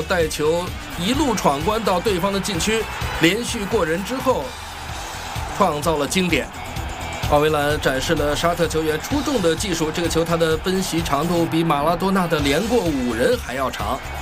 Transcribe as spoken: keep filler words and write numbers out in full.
带球一路闯关到对方的禁区，连续过人之后，创造了经典。奥维兰展示了沙特球员出众的技术，这个球他的奔袭长度比马拉多纳的连过五人还要长。